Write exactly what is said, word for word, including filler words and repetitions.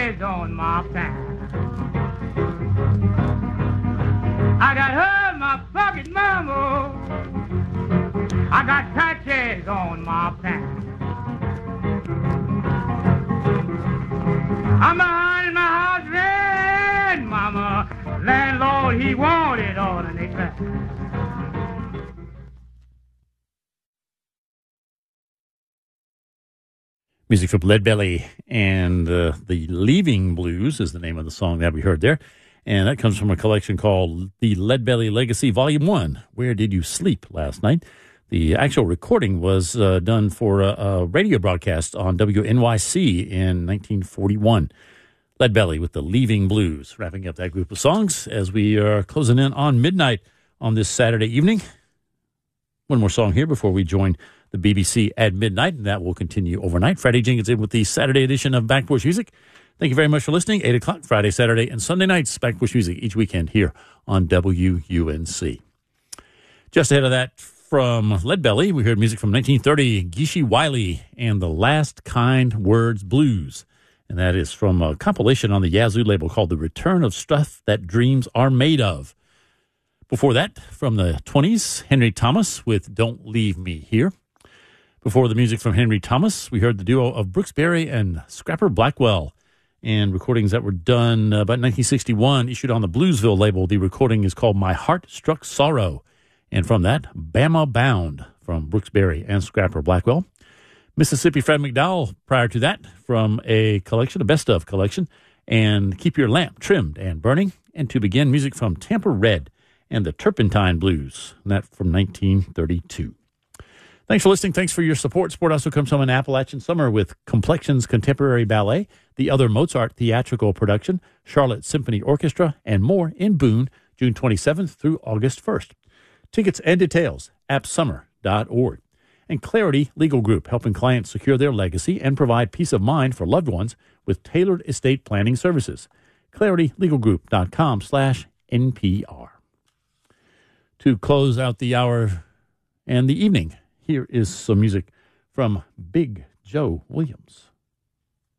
patches on my pants. I got her in my pocket, mama. I got patches on my pants. I'm behind my house rent, mama. Landlord, he wanted all the next. Music from Leadbelly, and uh, The Leaving Blues is the name of the song that we heard there. And that comes from a collection called The Leadbelly Legacy, Volume one, Where Did You Sleep Last Night? The actual recording was uh, done for a, a radio broadcast on W N Y C in nineteen forty-one. Leadbelly with The Leaving Blues, wrapping up that group of songs as we are closing in on midnight on this Saturday evening. One more song here before we join the B B C at midnight, and that will continue overnight. Freddie Jenkins in with the Saturday edition of Backbush Music. Thank you very much for listening. eight o'clock, Friday, Saturday, and Sunday nights, Backbush Music each weekend here on W U N C. Just ahead of that, from Leadbelly, we heard music from nineteen thirty, Geeshie Wiley and the Last Kind Words Blues. And that is from a compilation on the Yazoo label called The Return of Stuff That Dreams Are Made Of. Before that, from the twenties, Henry Thomas with Don't Leave Me Here. Before the music from Henry Thomas, we heard the duo of Brooks Berry and Scrapper Blackwell, and recordings that were done uh, about nineteen sixty-one, issued on the Bluesville label. The recording is called My Heart Struck Sorrow. And from that, Bama Bound from Brooks Berry and Scrapper Blackwell. Mississippi Fred McDowell prior to that from a collection, a best of collection, and Keep Your Lamp Trimmed and Burning. And to begin, music from Tampa Red and the Turpentine Blues, and that from nineteen thirty-two. Thanks for listening. Thanks for your support. Support also comes from an Appalachian Summer with Complexions Contemporary Ballet, the Other Mozart Theatrical Production, Charlotte Symphony Orchestra, and more in Boone, June twenty-seventh through August first. Tickets and details, app summer dot org. And Clarity Legal Group, helping clients secure their legacy and provide peace of mind for loved ones with tailored estate planning services. clarity legal group dot com slash N P R. To close out the hour and the evening, here is some music from Big Joe Williams.